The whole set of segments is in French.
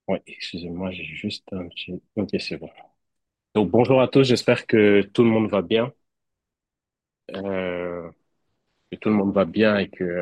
Oui, excusez-moi, j'ai juste un petit... Ok, c'est bon. Donc, bonjour à tous, j'espère que tout le monde va bien, euh, que tout le monde va bien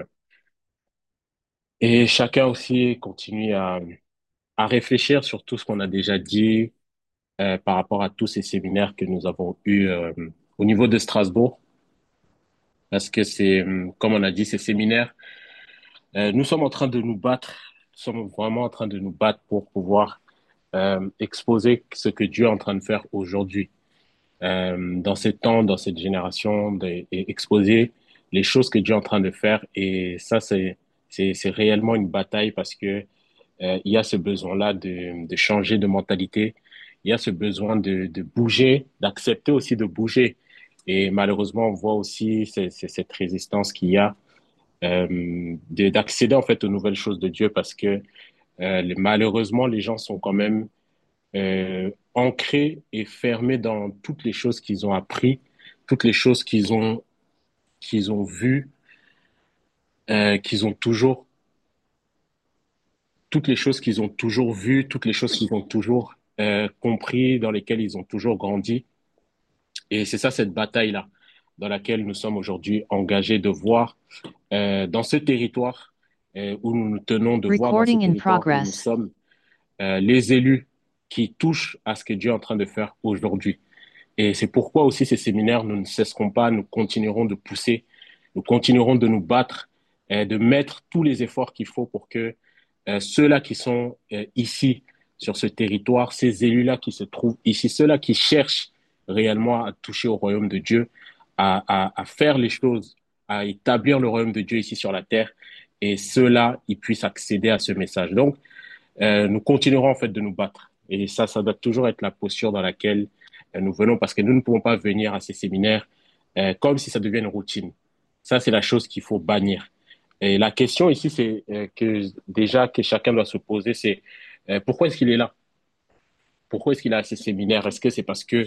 et chacun aussi continue à réfléchir sur tout ce qu'on a déjà dit par rapport à tous ces séminaires que nous avons eus au niveau de Strasbourg, parce que comme on a dit, ces séminaires, nous sommes en train de nous battre, nous sommes vraiment en train de nous battre pour pouvoir exposer ce que Dieu est en train de faire aujourd'hui. Dans ces temps, dans cette génération, et exposer les choses que Dieu est en train de faire. Et ça, c'est réellement une bataille parce que il y a ce besoin-là de changer de mentalité. Il y a ce besoin de bouger, d'accepter aussi de bouger. Et malheureusement, on voit aussi cette résistance qu'il y a d'accéder en fait aux nouvelles choses de Dieu parce que malheureusement, les gens sont quand même ancrés et fermés dans toutes les choses qu'ils ont appris, toutes les choses qu'ils ont vues, qu'ils ont toujours, toutes les choses qu'ils ont toujours vues, toutes les choses qu'ils ont toujours compris, dans lesquelles ils ont toujours grandi. Et c'est ça, cette bataille-là, dans laquelle nous sommes aujourd'hui engagés de voir dans ce territoire où nous nous tenons, de voir dans ce Recording in territoire où nous progress. sommes les élus qui touchent à ce que Dieu est en train de faire aujourd'hui. Et c'est pourquoi aussi ces séminaires, nous ne cesserons pas, nous continuerons de pousser, nous continuerons de nous battre, de mettre tous les efforts qu'il faut pour que ceux-là qui sont ici, sur ce territoire, ces élus-là qui se trouvent ici, ceux-là qui cherchent réellement à toucher au royaume de Dieu, à faire les choses, à établir le royaume de Dieu ici sur la terre, et ceux-là, ils puissent accéder à ce message. Donc, nous continuerons en fait de nous battre. Et ça doit toujours être la posture dans laquelle nous venons parce que nous ne pouvons pas venir à ces séminaires comme si ça devient une routine. Ça, c'est la chose qu'il faut bannir. Et la question ici, c'est que déjà que chacun doit se poser, c'est pourquoi est-ce qu'il est là? Pourquoi est-ce qu'il a à ces séminaires? Est-ce que c'est parce que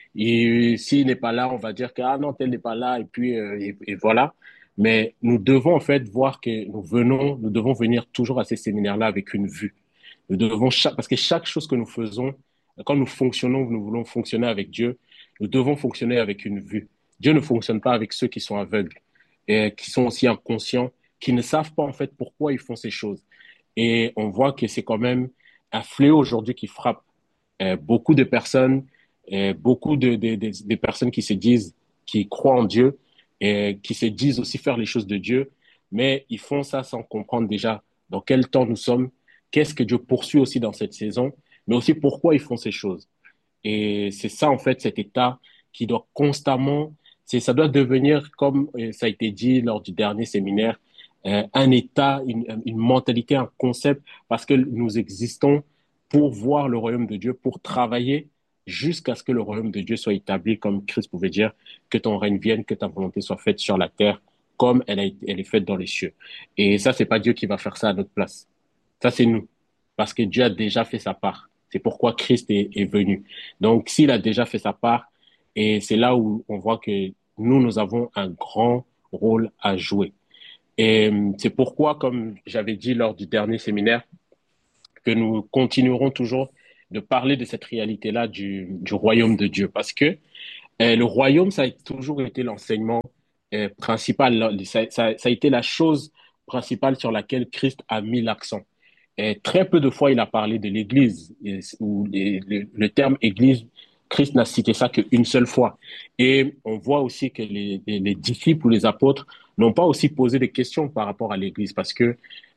s'il n'est pas là, on va dire que ah non, tel n'est pas là, et puis et voilà. Mais nous devons en fait voir que nous devons venir toujours à ces séminaires-là avec une vue. Nous devons parce que chaque chose que nous faisons, quand nous fonctionnons, nous voulons fonctionner avec Dieu, nous devons fonctionner avec une vue. Dieu ne fonctionne pas avec ceux qui sont aveugles et qui sont aussi inconscients, qui ne savent pas en fait pourquoi ils font ces choses. Et on voit que c'est quand même un fléau aujourd'hui qui frappe beaucoup de personnes, beaucoup de personnes qui se disent, qui croient en Dieu et qui se disent aussi faire les choses de Dieu, mais ils font ça sans comprendre déjà dans quel temps nous sommes, qu'est-ce que Dieu poursuit aussi dans cette saison, mais aussi pourquoi ils font ces choses. Et c'est ça, en fait, cet état qui doit constamment, ça doit devenir, comme ça a été dit lors du dernier séminaire, un état, une mentalité, un concept, parce que nous existons pour voir le royaume de Dieu, pour travailler jusqu'à ce que le royaume de Dieu soit établi, comme Christ pouvait dire, que ton règne vienne, que ta volonté soit faite sur la terre, comme elle est faite dans les cieux. Et ça, c'est pas Dieu qui va faire ça à notre place. Ça, c'est nous. Parce que Dieu a déjà fait sa part. C'est pourquoi Christ est venu. Donc, s'il a déjà fait sa part, et c'est là où on voit que nous avons un grand rôle à jouer. Et c'est pourquoi, comme j'avais dit lors du dernier séminaire, que nous continuerons toujours de parler de cette réalité-là du royaume de Dieu. Parce que le royaume, ça a toujours été l'enseignement principal. Ça a été la chose principale sur laquelle Christ a mis l'accent. Et très peu de fois, il a parlé de l'Église, ou le terme Église, Christ n'a cité ça qu'une seule fois. Et on voit aussi que les disciples ou les apôtres n'ont pas aussi posé des questions par rapport à l'Église, parce que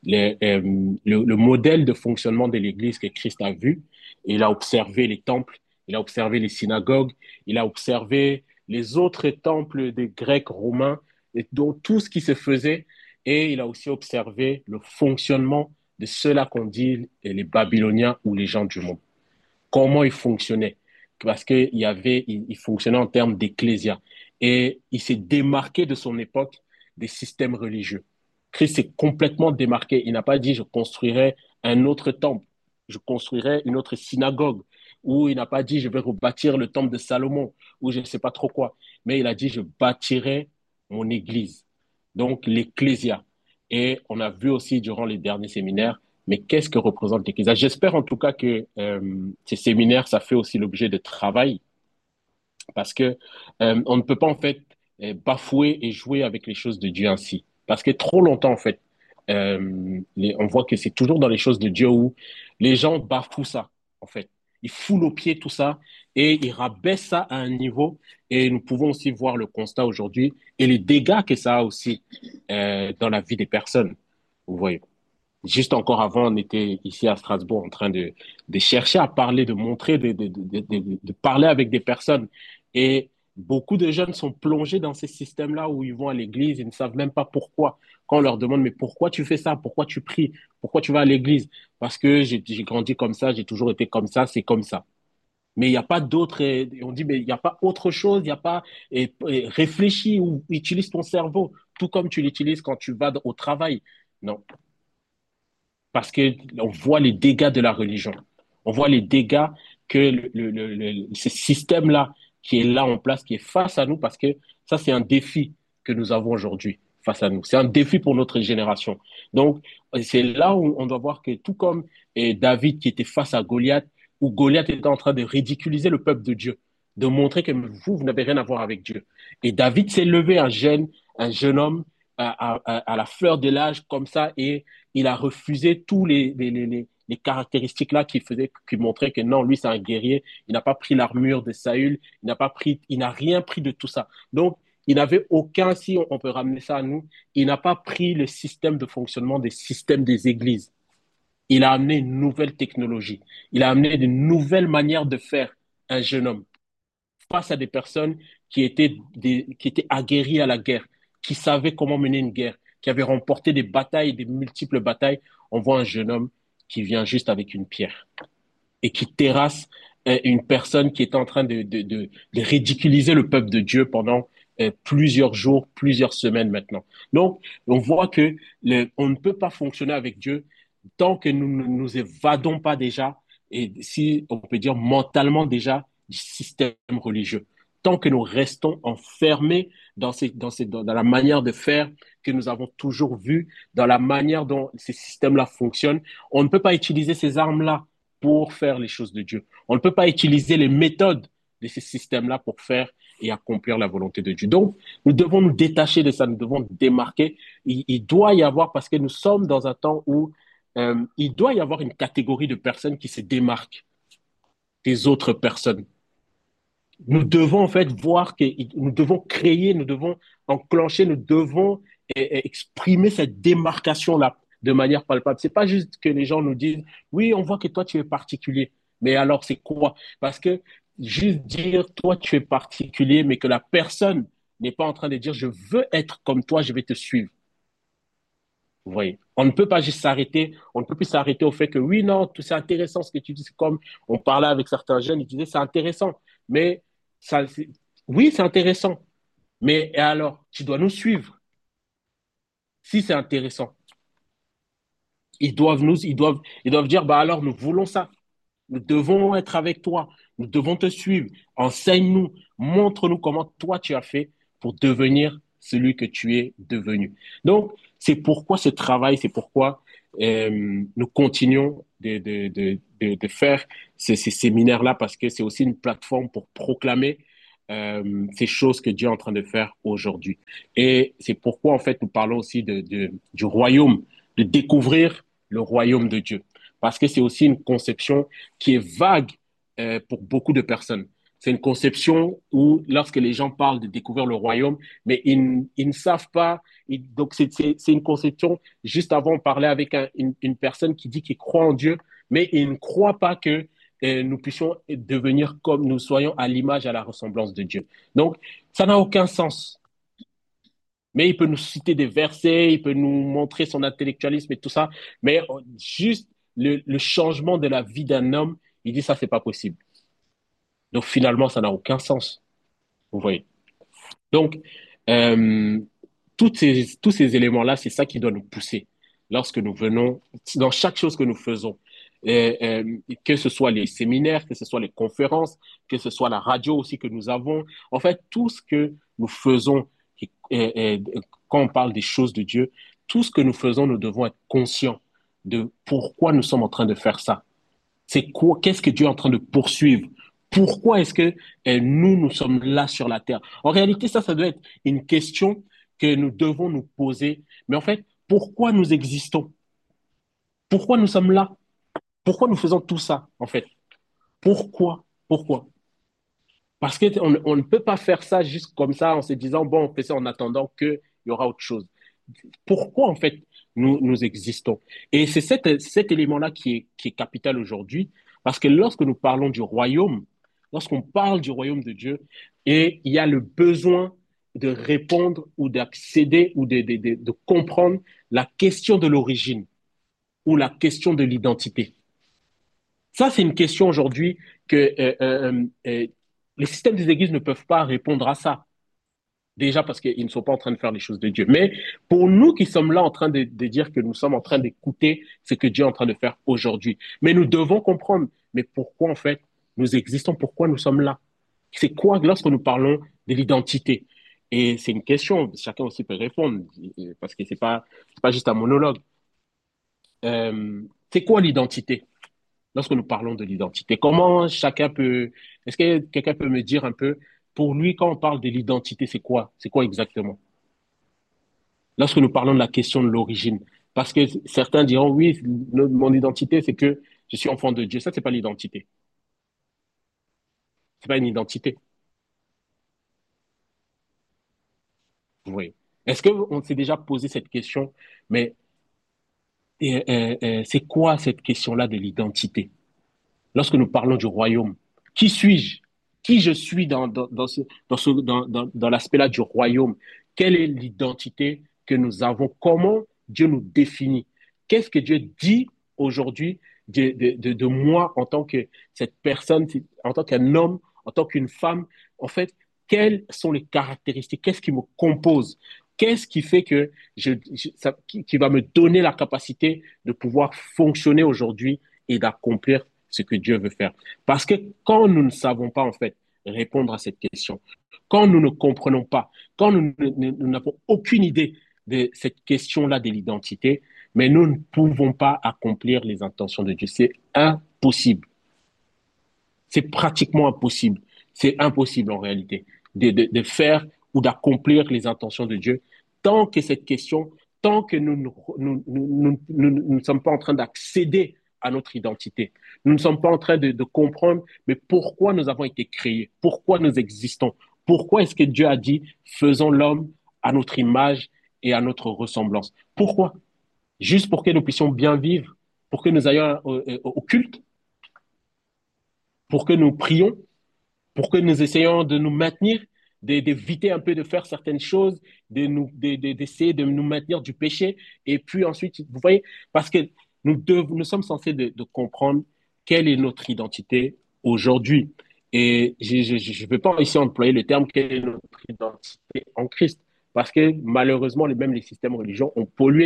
le modèle de fonctionnement de l'Église que Christ a vu, il a observé les temples, il a observé les synagogues, il a observé les autres temples des Grecs, Romains, et donc tout ce qui se faisait, et il a aussi observé le fonctionnement de ceux-là qu'on dit les Babyloniens ou les gens du monde. Comment ils fonctionnaient? Parce il fonctionnait en termes d'ecclésia. Et il s'est démarqué de son époque des systèmes religieux. Christ s'est complètement démarqué. Il n'a pas dit je construirai un autre temple, je construirai une autre synagogue, ou il n'a pas dit je vais rebâtir le temple de Salomon, ou je ne sais pas trop quoi. Mais il a dit je bâtirai mon église, donc l'ecclésia. Et on a vu aussi durant les derniers séminaires Mais qu'est-ce que représente l'Église? J'espère en tout cas que ces séminaires, ça fait aussi l'objet de travail parce que on ne peut pas en fait bafouer et jouer avec les choses de Dieu ainsi. Parce que trop longtemps en fait, on voit que c'est toujours dans les choses de Dieu où les gens bafouent ça en fait. Ils foulent au pied tout ça et ils rabaissent ça à un niveau. Et nous pouvons aussi voir le constat aujourd'hui et les dégâts que ça a aussi dans la vie des personnes. Vous voyez. Juste encore avant, on était ici à Strasbourg en train de chercher à parler, de montrer, de parler avec des personnes. Et beaucoup de jeunes sont plongés dans ces systèmes-là où ils vont à l'église, ils ne savent même pas pourquoi. Quand on leur demande, mais pourquoi tu fais ça? Pourquoi tu pries? Pourquoi tu vas à l'église? Parce que j'ai grandi comme ça, j'ai toujours été comme ça, c'est comme ça. Mais il n'y a pas d'autre, on dit, mais il n'y a pas autre chose, il n'y a pas, réfléchis ou utilise ton cerveau, tout comme tu l'utilises quand tu vas au travail. Non, parce que on voit les dégâts de la religion. On voit les dégâts que ce système-là qui est là en place, qui est face à nous, parce que ça, c'est un défi que nous avons aujourd'hui face à nous. C'est un défi pour notre génération. Donc, c'est là où on doit voir que tout comme David qui était face à Goliath, où Goliath était en train de ridiculiser le peuple de Dieu, de montrer que vous n'avez rien à voir avec Dieu. Et David s'est levé, un jeune homme, à la fleur de l'âge comme ça, et il a refusé tous les caractéristiques là qui montraient que non, lui c'est un guerrier. Il n'a pas pris l'armure de Saül, il n'a rien pris de tout ça. Donc il n'avait aucun, si on peut ramener ça à nous, il n'a pas pris le système de fonctionnement des systèmes des églises. Il a amené une nouvelle technologie. Il a amené de nouvelles manières de faire un jeune homme face à des personnes qui étaient aguerries à la guerre, qui savaient comment mener une guerre, qui avaient remporté des batailles, des multiples batailles. On voit un jeune homme qui vient juste avec une pierre et qui terrasse une personne qui est en train de ridiculiser le peuple de Dieu pendant plusieurs jours, plusieurs semaines maintenant. Donc, on voit que on ne peut pas fonctionner avec Dieu tant que nous ne nous évadons pas déjà, et si on peut dire mentalement déjà, du système religieux. Tant que nous restons enfermés dans la manière de faire que nous avons toujours vu, dans la manière dont ces systèmes-là fonctionnent, on ne peut pas utiliser ces armes-là pour faire les choses de Dieu. On ne peut pas utiliser les méthodes de ces systèmes-là pour faire et accomplir la volonté de Dieu. Donc, nous devons nous détacher de ça, nous devons nous démarquer. Il doit y avoir, parce que nous sommes dans un temps où il doit y avoir une catégorie de personnes qui se démarquent des autres personnes. Nous devons en fait voir que nous devons créer, nous devons enclencher, nous devons exprimer cette démarcation-là de manière palpable. C'est pas juste que les gens nous disent, oui, on voit que toi tu es particulier. Mais alors c'est quoi? Parce que juste dire, toi tu es particulier, mais que la personne n'est pas en train de dire, je veux être comme toi, je vais te suivre. Vous voyez, on ne peut pas juste s'arrêter, on ne peut plus s'arrêter au fait que oui, non, tout c'est intéressant ce que tu dis. C'est comme on parlait avec certains jeunes, ils disaient c'est intéressant, mais ça, oui, c'est intéressant, mais et alors, tu dois nous suivre si c'est intéressant. Ils doivent dire bah alors nous voulons ça, nous devons être avec toi, nous devons te suivre, enseigne-nous, montre-nous comment toi tu as fait pour devenir celui que tu es devenu. Donc, c'est pourquoi ce travail, c'est pourquoi nous continuons de faire ces séminaires-là, parce que c'est aussi une plateforme pour proclamer ces choses que Dieu est en train de faire aujourd'hui. Et c'est pourquoi, en fait, nous parlons aussi du royaume, de découvrir le royaume de Dieu. Parce que c'est aussi une conception qui est vague pour beaucoup de personnes. C'est une conception où, lorsque les gens parlent de découvrir le royaume, mais ils ne savent pas. Donc, c'est une conception. Juste avant, on parlait avec une personne qui dit qu'il croit en Dieu, mais il ne croit pas que nous puissions devenir comme nous soyons à l'image, à la ressemblance de Dieu. Donc, ça n'a aucun sens. Mais il peut nous citer des versets, il peut nous montrer son intellectualisme et tout ça, mais juste le changement de la vie d'un homme, il dit ça, c'est pas possible. Donc finalement, ça n'a aucun sens. Vous voyez. Donc, euh, tous ces éléments-là, c'est ça qui doit nous pousser lorsque nous venons, dans chaque chose que nous faisons. Que ce soit les séminaires, que ce soit les conférences, que ce soit la radio aussi que nous avons. En fait, tout ce que nous faisons, quand on parle des choses de Dieu, tout ce que nous faisons, nous devons être conscients de pourquoi nous sommes en train de faire ça. C'est quoi, qu'est-ce que Dieu est en train de poursuivre? Pourquoi est-ce que nous sommes là sur la terre? En réalité, ça doit être une question que nous devons nous poser. Mais en fait, pourquoi nous existons? Pourquoi nous sommes là? Pourquoi nous faisons tout ça, en fait? Pourquoi? Pourquoi? Parce qu'on on ne peut pas faire ça juste comme ça en se disant, bon, on fait ça en attendant qu'il y aura autre chose. Pourquoi, en fait, nous existons? Et c'est cet élément-là qui est capital aujourd'hui, parce que lorsque nous parlons du royaume, lorsqu'on parle du royaume de Dieu, et il y a le besoin de répondre ou d'accéder ou de comprendre la question de l'origine ou la question de l'identité. Ça, c'est une question aujourd'hui que les systèmes des églises ne peuvent pas répondre à ça. Déjà parce qu'ils ne sont pas en train de faire les choses de Dieu. Mais pour nous qui sommes là en train de dire que nous sommes en train d'écouter ce que Dieu est en train de faire aujourd'hui. Mais nous devons comprendre, mais pourquoi en fait nous existons, pourquoi nous sommes là. C'est quoi lorsque nous parlons de l'identité? Et c'est une question, chacun aussi peut répondre, parce que c'est pas juste un monologue. C'est quoi l'identité? Lorsque nous parlons de l'identité, comment chacun peut, est-ce que quelqu'un peut me dire un peu, pour lui, quand on parle de l'identité, c'est quoi? C'est quoi exactement? Lorsque nous parlons de la question de l'origine. Parce que certains diront, oui, mon identité, c'est que je suis enfant de Dieu. Ça, c'est pas l'identité. C'est pas une identité. Vous voyez. Est-ce qu'on s'est déjà posé cette question? Mais c'est quoi cette question-là de l'identité? Lorsque nous parlons du royaume, qui suis-je? Qui je suis dans l'aspect-là du royaume? Quelle est l'identité que nous avons? Comment Dieu nous définit? Qu'est-ce que Dieu dit aujourd'hui de moi en tant que cette personne, en tant qu'un homme, en tant qu'une femme? En fait, quelles sont les caractéristiques? Qu'est-ce qui me compose? Qu'est-ce qui fait que qui va me donner la capacité de pouvoir fonctionner aujourd'hui et d'accomplir ce que Dieu veut faire. Parce que quand nous ne savons pas, en fait, répondre à cette question, quand nous ne comprenons pas, quand nous n'avons aucune idée de cette question-là de l'identité, mais nous ne pouvons pas accomplir les intentions de Dieu. C'est impossible. C'est pratiquement impossible. C'est impossible en réalité de faire ou d'accomplir les intentions de Dieu tant que cette question, tant que nous ne sommes pas en train d'accéder à notre identité. Nous ne sommes pas en train de comprendre, mais pourquoi nous avons été créés, pourquoi nous existons, pourquoi est-ce que Dieu a dit, faisons l'homme à notre image et à notre ressemblance. Pourquoi? Juste pour que nous puissions bien vivre, pour que nous ayons au culte, pour que nous prions, pour que nous essayions de nous maintenir, d'éviter un peu de faire certaines choses, d'essayer de nous maintenir du péché. Et puis ensuite, vous voyez, parce que nous sommes censés de comprendre quelle est notre identité aujourd'hui. Et je ne veux pas ici employer le terme quelle est notre identité en Christ. Parce que malheureusement, même les systèmes religieux ont pollué.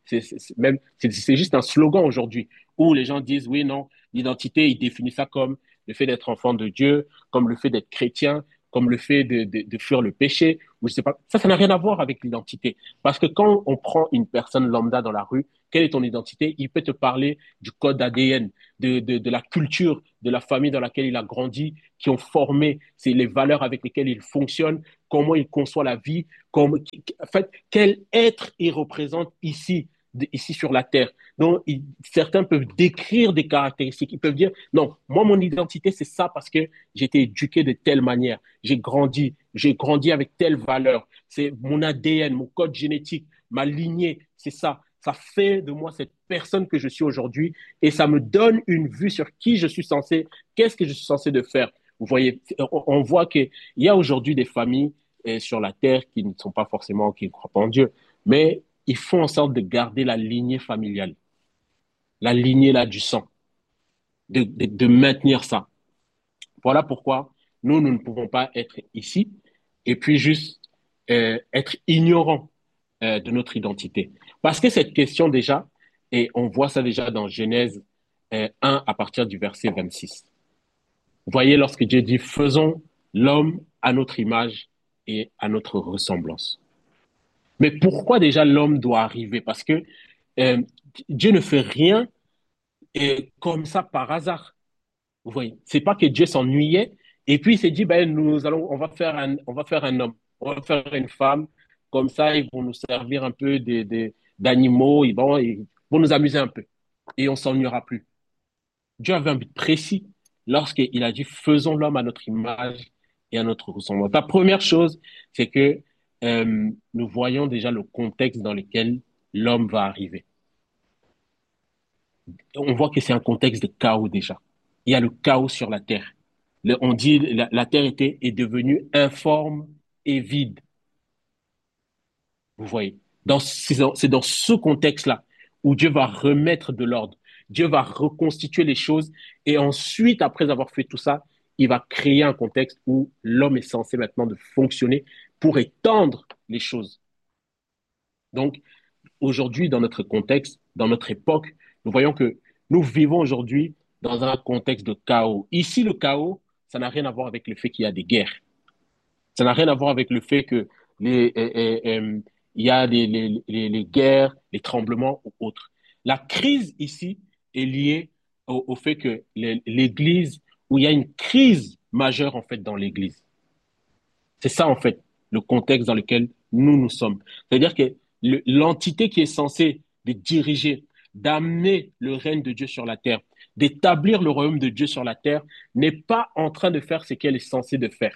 C'est juste un slogan aujourd'hui où les gens disent oui, non, l'identité, ils définissent ça comme le fait d'être enfant de Dieu, comme le fait d'être chrétien, comme le fait de fuir le péché, ou je sais pas. Ça n'a rien à voir avec l'identité. Parce que quand on prend une personne lambda dans la rue, quelle est ton identité? Il peut te parler du code ADN, de la culture, de la famille dans laquelle il a grandi, qui ont formé c'est les valeurs avec lesquelles il fonctionne, comment il conçoit la vie, en fait, quel être il représente ici sur la terre. Donc, certains peuvent décrire des caractéristiques. Ils peuvent dire, non, moi, mon identité, c'est ça parce que j'ai été éduqué de telle manière. J'ai grandi avec telle valeur. C'est mon ADN, mon code génétique, ma lignée, c'est ça. Ça fait de moi cette personne que je suis aujourd'hui et ça me donne une vue sur qui je suis censé, qu'est-ce que je suis censé de faire. Vous voyez, on voit qu'il y a aujourd'hui des familles sur la terre qui ne sont pas forcément, qui ne croient pas en Dieu, mais ils font en sorte de garder la lignée familiale, la lignée là du sang, de maintenir ça. Voilà pourquoi nous ne pouvons pas être ici et puis juste être ignorants de notre identité. Parce que cette question déjà, et on voit ça déjà dans Genèse 1 à partir du verset 26. Vous voyez, lorsque Dieu dit, faisons l'homme à notre image et à notre ressemblance. Mais pourquoi déjà l'homme doit arriver? Parce que Dieu ne fait rien comme ça par hasard. Vous voyez, c'est pas que Dieu s'ennuyait et puis il s'est dit, ben, on va faire un homme, on va faire une femme, comme ça ils vont nous servir un peu d'animaux, ils vont nous amuser un peu et on s'ennuiera plus. Dieu avait un but précis lorsqu'il a dit, faisons l'homme à notre image et à notre ressemblance. La première chose, c'est que nous voyons déjà le contexte dans lequel l'homme va arriver. On voit que c'est un contexte de chaos déjà. Il y a le chaos sur la terre. On dit la terre est devenue informe et vide. Vous voyez. C'est dans ce contexte-là où Dieu va remettre de l'ordre. Dieu va reconstituer les choses et ensuite, après avoir fait tout ça, il va créer un contexte où l'homme est censé maintenant de fonctionner pour étendre les choses. Donc, aujourd'hui, dans notre contexte, dans notre époque, nous voyons que nous vivons aujourd'hui dans un contexte de chaos. Ici, le chaos, ça n'a rien à voir avec le fait qu'il y a des guerres. Ça n'a rien à voir avec le fait que il y a les guerres, les tremblements ou autres. La crise ici est liée au fait que l'Église, où il y a une crise majeure en fait dans l'Église. C'est ça, en fait, le contexte dans lequel nous sommes. C'est-à-dire que l'entité qui est censée de diriger, d'amener le règne de Dieu sur la terre, d'établir le royaume de Dieu sur la terre, n'est pas en train de faire ce qu'elle est censée de faire.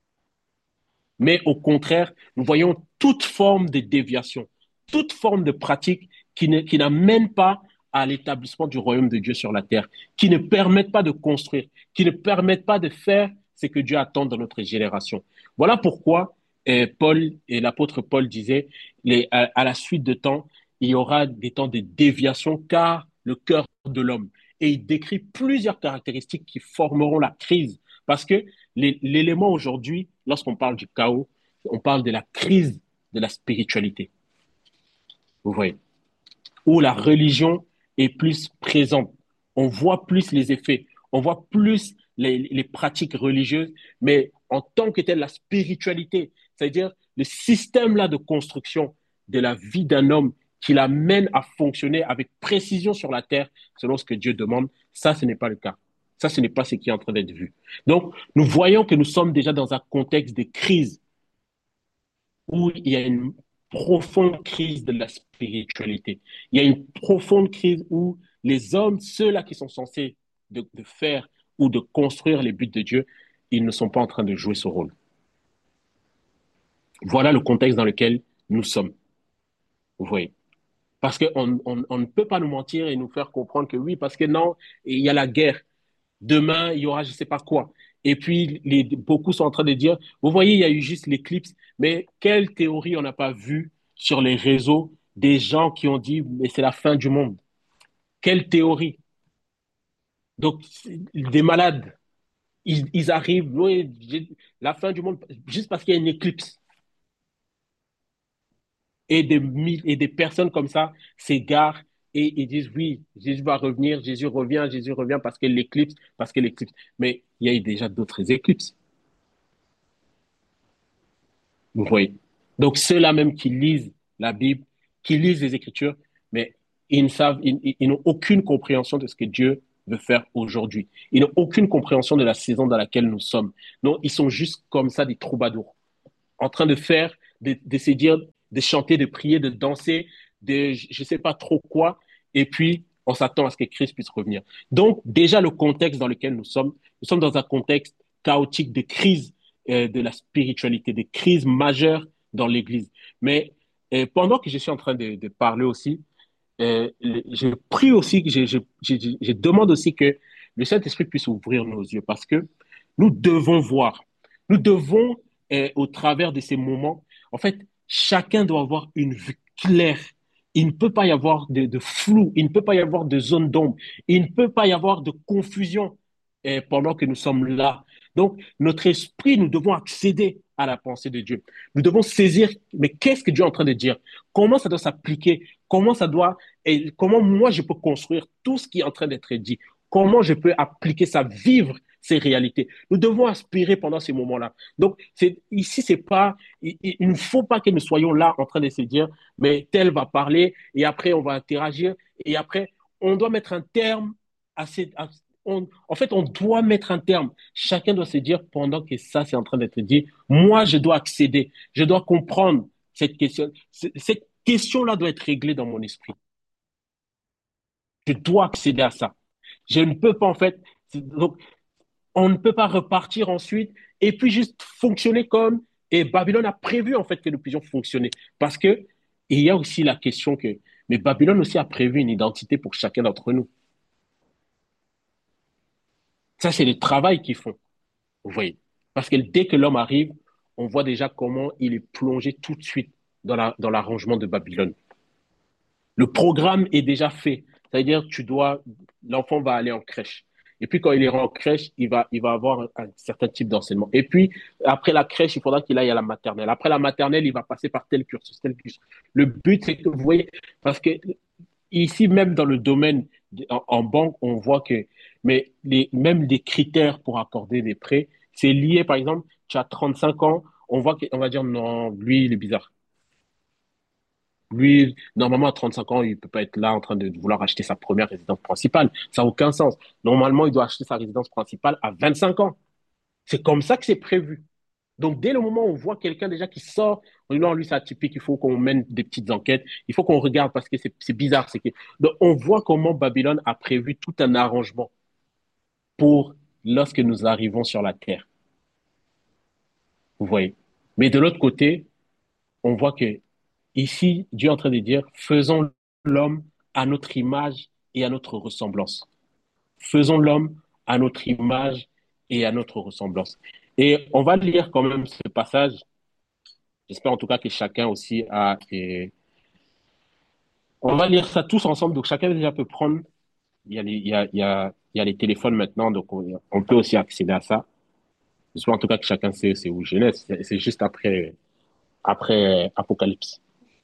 Mais au contraire, nous voyons toute forme de déviation, toute forme de pratique qui n'amène pas à l'établissement du royaume de Dieu sur la terre, qui ne permettent pas de construire, qui ne permettent pas de faire ce que Dieu attend dans notre génération. Voilà pourquoi Paul et l'apôtre Paul disaient, à la suite de temps, il y aura des temps de déviation car le cœur de l'homme. Et il décrit plusieurs caractéristiques qui formeront la crise. Parce que l'élément aujourd'hui, lorsqu'on parle du chaos, on parle de la crise de la spiritualité. Vous voyez, où la religion est plus présente. On voit plus les effets, on voit plus les pratiques religieuses, mais en tant que telle, la spiritualité, c'est-à-dire le système-là de construction de la vie d'un homme qui l'amène à fonctionner avec précision sur la terre, selon ce que Dieu demande, ça, ce n'est pas le cas. Ça, ce n'est pas ce qui est en train d'être vu. Donc, nous voyons que nous sommes déjà dans un contexte de crise où il y a une profonde crise de la spiritualité. Il y a une profonde crise où les hommes, ceux-là qui sont censés de faire ou de construire les buts de Dieu, ils ne sont pas en train de jouer ce rôle. Voilà le contexte dans lequel nous sommes. Vous voyez. Parce qu'on ne peut pas nous mentir et nous faire comprendre que oui, parce que non, il y a la guerre. Demain, il y aura je ne sais pas quoi. Et puis, beaucoup sont en train de dire, vous voyez, il y a eu juste l'éclipse, mais quelle théorie on n'a pas vue sur les réseaux des gens qui ont dit, mais c'est la fin du monde. Quelle théorie? Donc, des malades, ils arrivent, oui, la fin du monde, juste parce qu'il y a une éclipse. Et des personnes comme ça s'égarent et ils disent, oui, Jésus va revenir, Jésus revient parce que l'éclipse. Mais il y a eu déjà d'autres éclipses. Vous voyez. Donc, ceux-là même qui lisent la Bible, qui lisent les Écritures, mais ils n'ont aucune compréhension de ce que Dieu veut faire aujourd'hui. Ils n'ont aucune compréhension de la saison dans laquelle nous sommes. Non, ils sont juste comme ça des troubadours, en train de faire, de se dire, de chanter, de prier, de danser, de je ne sais pas trop quoi, et puis on s'attend à ce que Christ puisse revenir. Donc, déjà, le contexte dans lequel nous sommes dans un contexte chaotique de crise de la spiritualité, de crise majeure dans l'Église. Mais pendant que je suis en train de parler aussi, je prie aussi, je demande aussi que le Saint-Esprit puisse ouvrir nos yeux parce que nous devons voir, nous devons, au travers de ces moments, en fait, chacun doit avoir une vue claire. Il ne peut pas y avoir de flou, il ne peut pas y avoir de zone d'ombre, il ne peut pas y avoir de confusion pendant que nous sommes là. Donc, notre esprit, nous devons accéder à la pensée de Dieu. Nous devons saisir, mais qu'est-ce que Dieu est en train de dire? Comment ça doit s'appliquer? Comment ça doit, et comment moi je peux construire tout ce qui est en train d'être dit? Comment je peux appliquer ça, vivre ces réalités. Nous devons aspirer pendant ces moments-là. Donc, ici, c'est pas, il ne faut pas que nous soyons là en train de se dire, mais tel va parler et après, on va interagir et après, on doit mettre un terme à en fait, on doit mettre un terme. Chacun doit se dire, pendant que ça, c'est en train d'être dit, moi, je dois accéder, je dois comprendre cette question. Cette question-là doit être réglée dans mon esprit. Je dois accéder à ça. Je ne peux pas, en fait, donc, on ne peut pas repartir ensuite et puis juste fonctionner comme, et Babylone a prévu, en fait, que nous puissions fonctionner. Parce que, il y a aussi la question que, mais Babylone aussi a prévu une identité pour chacun d'entre nous. Ça, c'est le travail qu'ils font, vous voyez. Parce que dès que l'homme arrive, on voit déjà comment il est plongé tout de suite dans l'arrangement de Babylone. Le programme est déjà fait. C'est-à-dire, l'enfant va aller en crèche. Et puis, quand il ira en crèche, il va avoir un certain type d'enseignement. Et puis, après la crèche, il faudra qu'il aille à la maternelle. Après la maternelle, il va passer par tel cursus, tel cursus. Le but, c'est que vous voyez, parce que ici, même dans le domaine en banque, on voit que, mais même les critères pour accorder des prêts, c'est lié, par exemple, tu as 35 ans, on va dire, non, lui, il est bizarre. Lui, normalement, à 35 ans, il ne peut pas être là en train de vouloir acheter sa première résidence principale. Ça n'a aucun sens. Normalement, il doit acheter sa résidence principale à 25 ans. C'est comme ça que c'est prévu. Donc, dès le moment où on voit quelqu'un déjà qui sort, on dit non, lui, c'est atypique, il faut qu'on mène des petites enquêtes, il faut qu'on regarde parce que c'est bizarre. Donc, on voit comment Babylone a prévu tout un arrangement pour lorsque nous arrivons sur la terre. Vous voyez. Mais de l'autre côté, on voit que ici, Dieu est en train de dire, faisons l'homme à notre image et à notre ressemblance. Faisons l'homme à notre image et à notre ressemblance. Et on va lire quand même ce passage. J'espère en tout cas que chacun aussi a. On va lire ça tous ensemble. Donc chacun déjà peut prendre. Il y a les téléphones maintenant, donc on peut aussi accéder à ça. J'espère en tout cas que chacun sait c'est où Genèse. C'est juste après Apocalypse.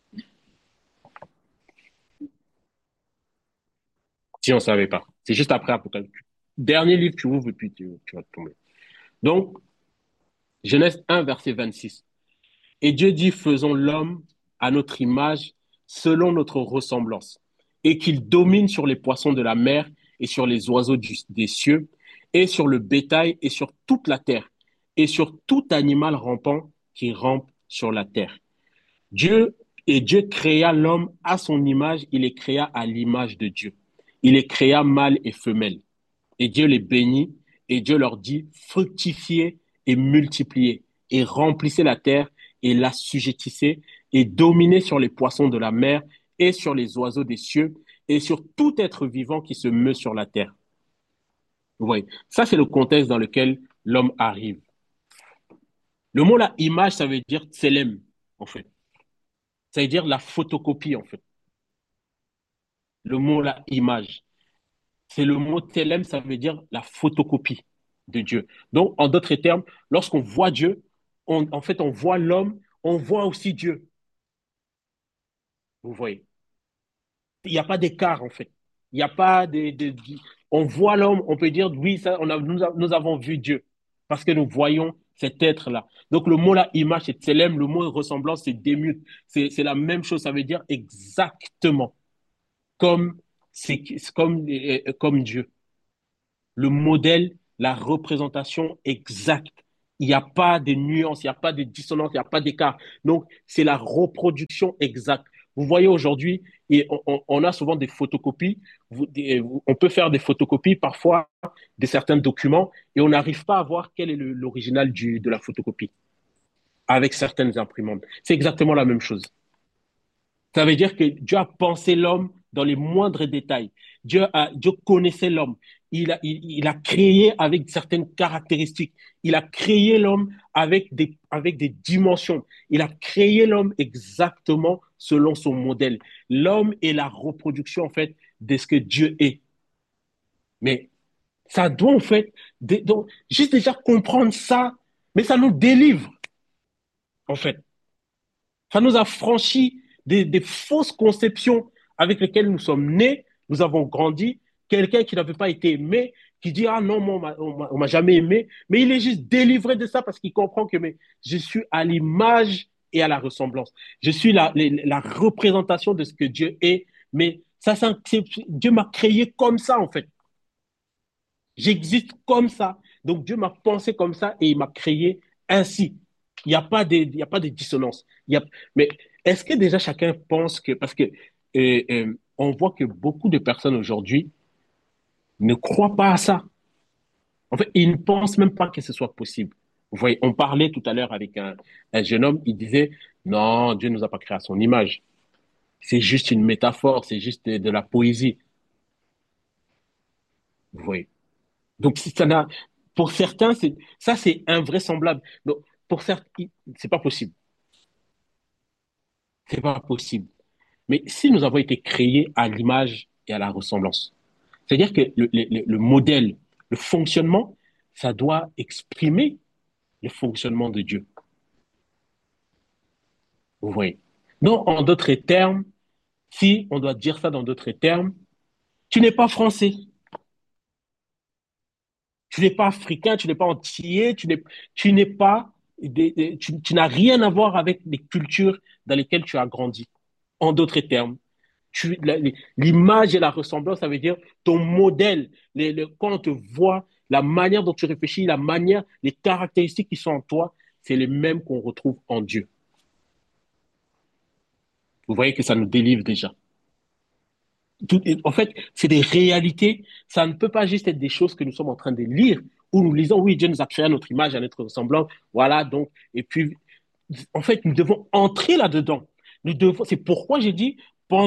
Si on ne savait pas. C'est juste après Apocalypse. Dernier livre, tu ouvres et puis tu vas tomber. Donc, Genèse 1, verset 26. Et Dieu dit, faisons l'homme à notre image, selon notre ressemblance, et qu'il domine sur les poissons de la mer et sur les oiseaux des cieux, et sur le bétail et sur toute la terre, et sur tout animal rampant qui rampe sur la terre. Dieu créa l'homme à son image, il les créa à l'image de Dieu. Il les créa mâle et femelle. Et Dieu les bénit, et Dieu leur dit, fructifiez et multipliez, et remplissez la terre, et l'assujettissez, et dominez sur les poissons de la mer, et sur les oiseaux des cieux, et sur tout être vivant qui se meut sur la terre. Vous voyez, ça c'est le contexte dans lequel l'homme arrive. Le mot là, image, ça veut dire tselem, en fait. Ça veut dire la photocopie, en fait. Le mot là, image. C'est le mot télème, ça veut dire la photocopie de Dieu. Donc, en d'autres termes, lorsqu'on voit Dieu, en fait, on voit l'homme, on voit aussi Dieu. Vous voyez. Il n'y a pas d'écart, en fait. Il n'y a pas on voit l'homme, on peut dire, oui, ça, nous avons vu Dieu. Parce que nous voyons cet être-là. Donc, le mot là, image, c'est télème, le mot ressemblance, c'est démute. C'est la même chose, ça veut dire exactement comme, comme Dieu. Le modèle, la représentation exacte. Il n'y a pas de nuances, il n'y a pas de dissonance, il n'y a pas d'écart. Donc, c'est la reproduction exacte. Vous voyez aujourd'hui, et on a souvent des photocopies. On peut faire des photocopies parfois de certains documents et on n'arrive pas à voir quel est l'original de la photocopie avec certaines imprimantes. C'est exactement la même chose. Ça veut dire que Dieu a pensé l'homme dans les moindres détails. Dieu connaissait l'homme. Il a créé avec certaines caractéristiques. Il a créé l'homme avec des dimensions. Il a créé l'homme exactement selon son modèle. L'homme est la reproduction, en fait, de ce que Dieu est. Mais ça doit, en fait, donc, juste déjà comprendre ça, mais ça nous délivre, en fait. Ça nous a franchi des fausses conceptions avec lesquelles nous sommes nés, nous avons grandi, quelqu'un qui n'avait pas été aimé, qui dit, ah non, moi, on m'a jamais aimé, mais il est juste délivré de ça parce qu'il comprend que mais, je suis à l'image et à la ressemblance. Je suis la représentation de ce que Dieu est, mais Dieu m'a créé comme ça, en fait. J'existe comme ça. Donc Dieu m'a pensé comme ça et il m'a créé ainsi. Il y a pas de dissonance. Mais est-ce que déjà chacun pense que, parce que on voit que beaucoup de personnes aujourd'hui ne croient pas à ça. En fait, ils ne pensent même pas que ce soit possible. Vous voyez, on parlait tout à l'heure avec un jeune homme, il disait, non, Dieu ne nous a pas créé à son image. C'est juste une métaphore, c'est juste de la poésie. Vous voyez. Donc, si ça n'a, pour certains, ça, c'est invraisemblable. Donc, pour certains, c'est pas possible. C'est pas possible. Mais si nous avons été créés à l'image et à la ressemblance, c'est-à-dire que le modèle, le fonctionnement, ça doit exprimer le fonctionnement de Dieu. Vous voyez. Donc, en d'autres termes, si on doit dire ça dans d'autres termes, tu n'es pas français, tu n'es pas africain, tu n'es pas antillais, tu n'es pas, tu n'as rien à voir avec les cultures dans lesquelles tu as grandi. En d'autres termes, l'image et la ressemblance, ça veut dire ton modèle. Quand on te voit, la manière dont tu réfléchis, la manière, les caractéristiques qui sont en toi, c'est les mêmes qu'on retrouve en Dieu. Vous voyez que ça nous délivre déjà. En fait, c'est des réalités. Ça ne peut pas juste être des choses que nous sommes en train de lire, où nous lisons, oui, Dieu nous a créé à notre image, à notre ressemblance. Voilà, donc, et puis, en fait, nous devons entrer là-dedans. C'est pourquoi j'ai dit,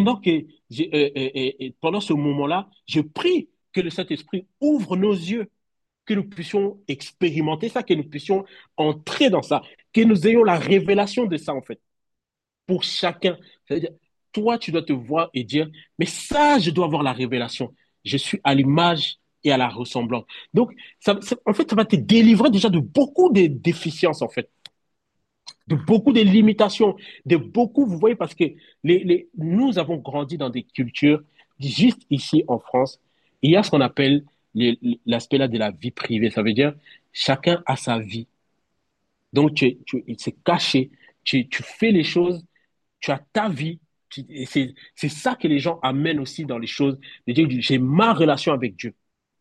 pendant ce moment-là, je prie que le Saint-Esprit ouvre nos yeux, que nous puissions expérimenter ça, que nous puissions entrer dans ça, que nous ayons la révélation de ça, en fait, pour chacun. C'est-à-dire, toi, tu dois te voir et dire, mais ça, je dois avoir la révélation. Je suis à l'image et à la ressemblance. Donc, en fait, ça va te délivrer déjà de beaucoup de déficiences, en fait, de beaucoup de limitations, de beaucoup, vous voyez, parce que nous avons grandi dans des cultures, juste ici en France, il y a ce qu'on appelle l'aspect là de la vie privée. Ça veut dire, chacun a sa vie. Donc, c'est caché. Tu fais les choses, tu as ta vie. C'est ça que les gens amènent aussi dans les choses. De dire, j'ai ma relation avec Dieu.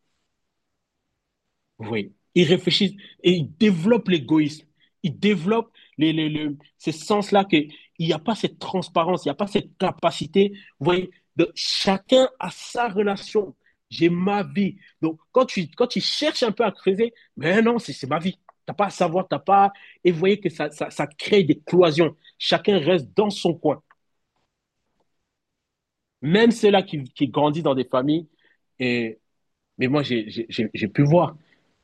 Oui. Ils réfléchissent et ils développent l'égoïsme. Ils développent ces sens-là qu'il n'y a pas cette transparence, il n'y a pas cette capacité. Vous voyez, chacun a sa relation. J'ai ma vie. Donc, quand tu cherches un peu à creuser, mais non, c'est ma vie. Tu n'as pas à savoir, t'as pas. Et vous voyez que ça crée des cloisons. Chacun reste dans son coin. Même ceux-là qui grandissent dans des familles. Et, mais moi, j'ai pu voir.